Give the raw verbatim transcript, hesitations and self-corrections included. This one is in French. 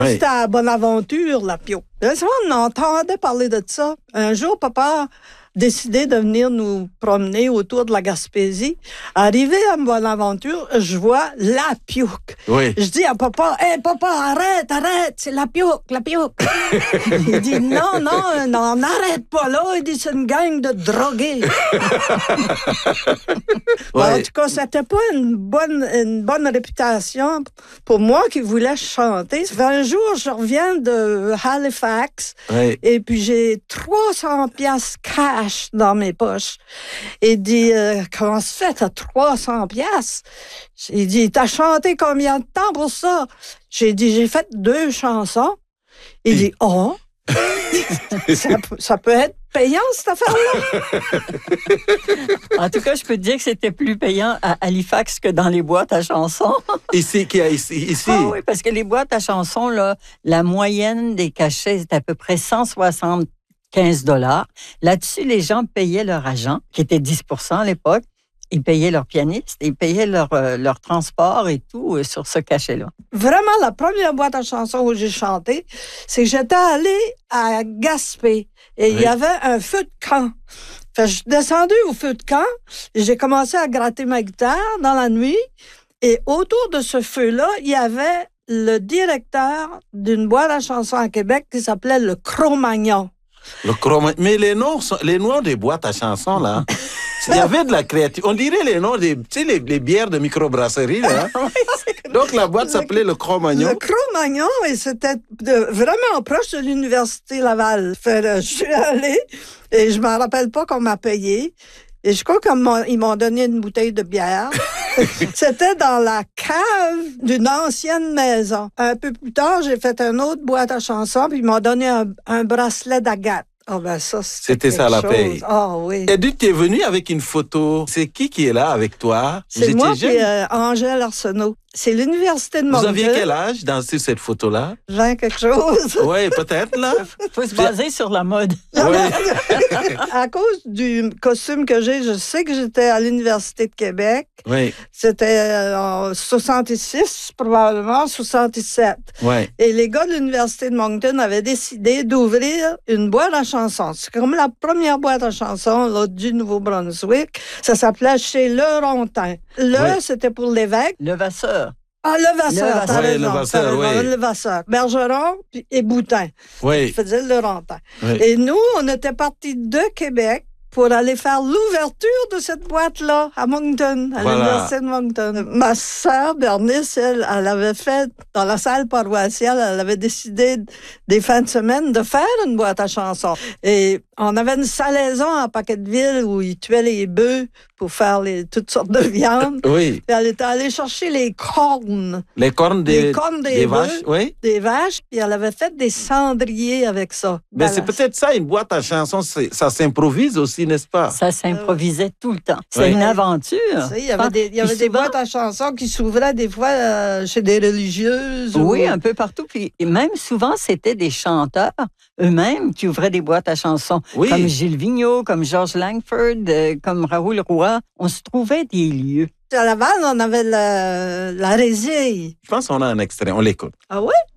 Oui. C'était à Bonaventure, la Pio. Là, ça, on entendait parler de ça. Un jour, papa a décidé de venir nous promener autour de la Gaspésie. Arrivé à Bonaventure, je vois la Piouk. Oui. Je dis à papa, « Hé, hey, papa, arrête, arrête, c'est la Piouk, la Piouk. » Il dit, « Non, non, non, n'arrête pas là. » Il dit, « C'est une gang de drogués. » Bon, Ouais. en tout cas, c'était pas une bonne, une bonne réputation pour moi qui voulais chanter. Ça fait un jour, je reviens de Halifax Oui. et puis j'ai trois cents piastres cash dans mes poches. Il dit, euh, comment ça se fait, t'as trois cents piastres? Il dit, t'as chanté combien de temps pour ça? J'ai dit, j'ai fait deux chansons. Il dit, oh, ça, peut- ça peut être payant, cette affaire-là. En tout cas, je peux te dire que c'était plus payant à Halifax que dans les boîtes à chansons. Ici, qui a ici, ici. Ah oui, parce que les boîtes à chansons, là, la moyenne des cachets est à peu près cent soixante-quinze dollars. Là-dessus, les gens payaient leur agent, qui était dix pour cent à l'époque. Ils payaient leur pianiste, ils payaient leur, euh, leur transport et tout euh, sur ce cachet-là. Vraiment, la première boîte à chansons où j'ai chanté, c'est que j'étais allée à Gaspé et il Oui. y avait un feu de camp. Fait que je suis descendue au feu de camp et j'ai commencé à gratter ma guitare dans la nuit. Et autour de ce feu-là, il y avait le directeur d'une boîte à chansons à Québec qui s'appelait le Cro-Magnon. Le chroma... Mais les noms, sont... les noms des boîtes à chansons, là, il y avait de la créativité. On dirait les noms des, tu sais, les, les bières de microbrasserie, là. Donc, la boîte s'appelait le Cro-Magnon. Le Cro-Magnon, et c'était de- vraiment proche de l'Université Laval. Fait, euh, je suis allée et je m'en rappelle pas qu'on m'a payé. Et je crois qu'ils m'ont donné une bouteille de bière. C'était dans la cave d'une ancienne maison. Un peu plus tard, j'ai fait une autre boîte à chansons, puis ils m'ont donné un, un bracelet d'agate. Ah ben ça, C'était c'était ça, la quelque chose. paye. Ah oui. Edith, tu es venue avec une photo. C'est qui qui est là avec toi? Vous C'est moi étiez puis jeune? euh, Angèle Arsenault. C'est l'Université de Vous Moncton. aviez quel âge dans sur cette photo-là? vingt quelque chose. Oui, peut-être, là. Il faut se baser sur la mode. Oui. À cause du costume que j'ai, je sais que j'étais à l'Université de Québec. Oui, C'était euh, en soixante-six, probablement, soixante-sept. oui. Et les gars de l'Université de Moncton avaient décidé d'ouvrir une boîte à chansons. C'est comme la première boîte à chansons là, du Nouveau-Brunswick. Ça s'appelait Chez Levantin. Le, Oui. c'était pour l'évêque. Levasseur. Ah, Levasseur, Levasseur. t'as Oui, raison. Levasseur, t'as raison, oui. Levasseur. Bergeron puis- et Boutin. Je Oui, faisais le Laurentin. oui. Et nous, on était partis de Québec pour aller faire l'ouverture de cette boîte-là à Moncton, à Voilà. l'Université de Moncton. Ma sœur, Bernice, elle, elle avait fait, dans la salle paroissiale, elle avait décidé des fins de semaine de faire une boîte à chansons. Et on avait une salaison à Paquetteville où ils tuaient les bœufs pour faire les, toutes sortes de viandes. Oui, Puis elle était allée chercher les cornes, les cornes des, les cornes des, des bœufs, vaches, oui. des vaches, puis elle avait fait des cendriers avec ça. Mais Dans c'est la- peut-être ça, une boîte à chansons, c'est- ça s'improvise aussi, n'est-ce pas? Ça s'improvisait tout le temps. C'est Oui. une aventure. Tu sais, il y avait des, il y avait Puis des souvent- boîtes à chansons qui s'ouvraient des fois euh, chez des religieuses. Oui, ou... un peu partout. Puis et même souvent, c'était des chanteurs eux-mêmes qui ouvraient des boîtes à chansons. Oui. Comme Gilles Vigneault, comme Georges Langford, euh, comme Raoul Roy. On se trouvait des lieux. À Laval, on avait la, la résille. Je pense qu'on a un extrait, on l'écoute. Ah oui?